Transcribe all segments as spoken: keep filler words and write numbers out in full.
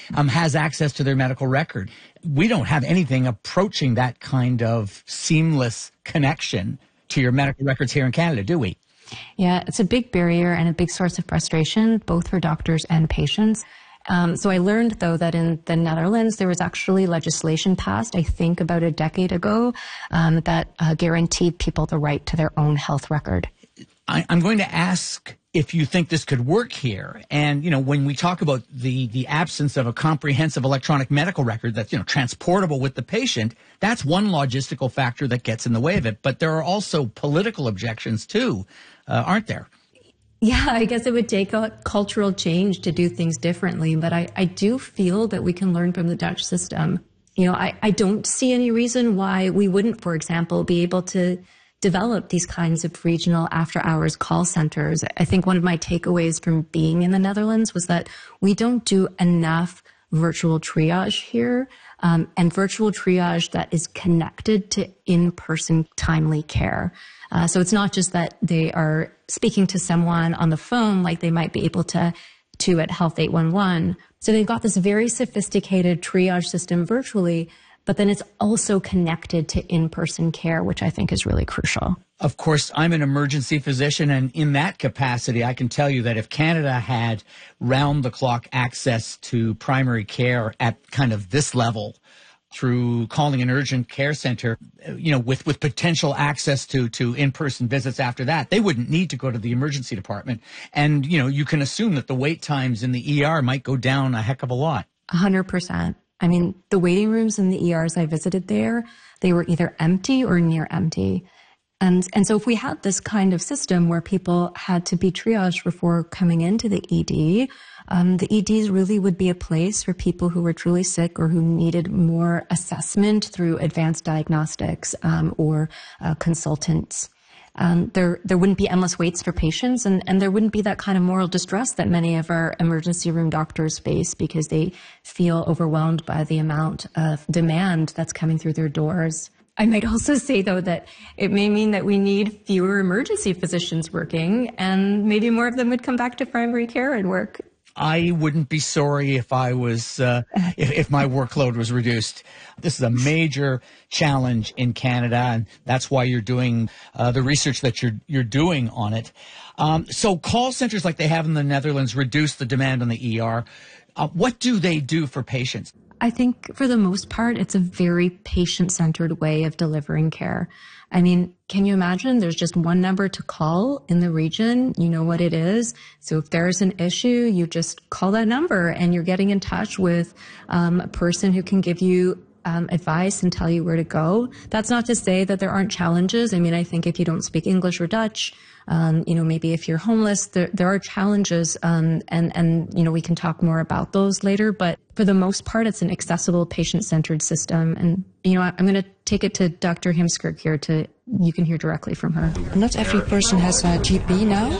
um, has access to their medical record. We don't have anything approaching that kind of seamless connection to your medical records here in Canada, do we? Yeah, it's a big barrier and a big source of frustration, both for doctors and patients. Um, so I learned, though, that in the Netherlands, there was actually legislation passed, I think about a decade ago, um, that uh, guaranteed people the right to their own health record. I, I'm going to ask if you think this could work here. And, you know, when we talk about the, the absence of a comprehensive electronic medical record that's, you know, transportable with the patient, that's one logistical factor that gets in the way of it. But there are also political objections, too, uh, aren't there? Yeah, I guess it would take a cultural change to do things differently. But I, I do feel that we can learn from the Dutch system. You know, I, I don't see any reason why we wouldn't, for example, be able to develop these kinds of regional after-hours call centers. I think one of my takeaways from being in the Netherlands was that we don't do enough virtual triage here, um, and virtual triage that is connected to in-person timely care. Uh, so it's not just that they are speaking to someone on the phone like they might be able to to at Health eight one one. So they've got this very sophisticated triage system virtually, but then it's also connected to in-person care, which I think is really crucial. Of course, I'm an emergency physician, and in that capacity, I can tell you that if Canada had round-the-clock access to primary care at kind of this level, through calling an urgent care center, you know, with, with potential access to, to in-person visits after that, they wouldn't need to go to the emergency department. And, you know, you can assume that the wait times in the E R might go down a heck of a lot. A hundred percent. I mean, the waiting rooms in the E Rs I visited there, they were either empty or near empty. And, and so if we had this kind of system where people had to be triaged before coming into the E D, um, the E Ds really would be a place for people who were truly sick or who needed more assessment through advanced diagnostics, um, or uh, consultants. Um, there, there wouldn't be endless waits for patients, and, and there wouldn't be that kind of moral distress that many of our emergency room doctors face because they feel overwhelmed by the amount of demand that's coming through their doors. I might also say, though, that it may mean that we need fewer emergency physicians working, and maybe more of them would come back to primary care and work. I wouldn't be sorry if I was, uh, if, if my workload was reduced. This is a major challenge in Canada, and that's why you're doing uh, the research that you're you're doing on it. Um, so call centers like they have in the Netherlands reduce the demand on the E R. Uh, what do they do for patients? I think for the most part, it's a very patient-centered way of delivering care. I mean, can you imagine there's just one number to call in the region? You know what it is. So if there's an issue, you just call that number and you're getting in touch with um, a person who can give you um, advice and tell you where to go. That's not to say that there aren't challenges. I mean, I think if you don't speak English or Dutch, Um, you know, maybe if you're homeless, there, there are challenges, um, and, and, you know, we can talk more about those later. But for the most part, it's an accessible, patient-centered system. And, you know, I'm going to take it to Doctor Heemskerk here to, you can hear directly from her. Not every person has a G P now.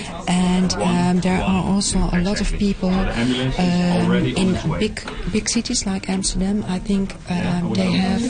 And um, there are also a lot of people um, in big, big cities like Amsterdam. I think um, they have,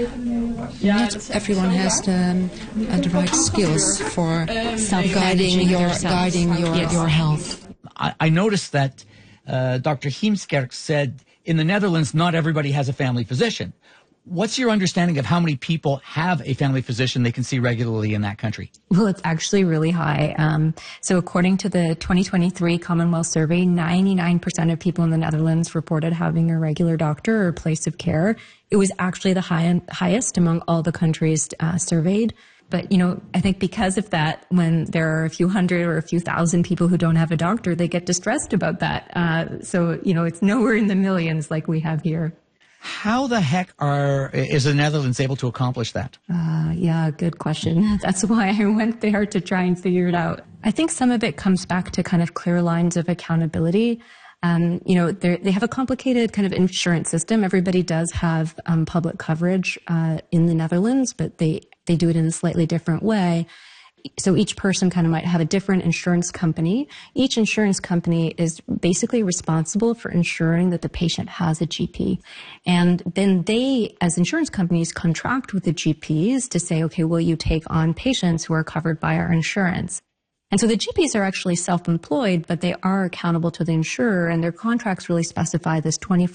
not everyone has the, uh, the right skills for guiding your guiding your yes. your health. I, I noticed that uh, Doctor Heemskerk said in the Netherlands, not everybody has a family physician. What's your understanding of how many people have a family physician they can see regularly in that country? Well, it's actually really high. Um, so according to the twenty twenty-three Commonwealth Survey, ninety-nine percent of people in the Netherlands reported having a regular doctor or place of care. It was actually the high, highest among all the countries uh, surveyed. But, you know, I think because of that, when there are a few hundred or a few thousand people who don't have a doctor, they get distressed about that. Uh, so, you know, it's nowhere in the millions like we have here. How the heck are is the Netherlands able to accomplish that? Uh, yeah, good question. That's why I went there to try and figure it out. I think some of it comes back to kind of clear lines of accountability. Um, you know, they have a complicated kind of insurance system. Everybody does have um, public coverage uh, in the Netherlands, but they, they do it in a slightly different way. So each person kind of might have a different insurance company. Each insurance company is basically responsible for ensuring that the patient has a G P. And then they, as insurance companies, contract with the G Ps to say, okay, will you take on patients who are covered by our insurance? And so the G Ps are actually self-employed, but they are accountable to the insurer, and their contracts really specify this twenty-four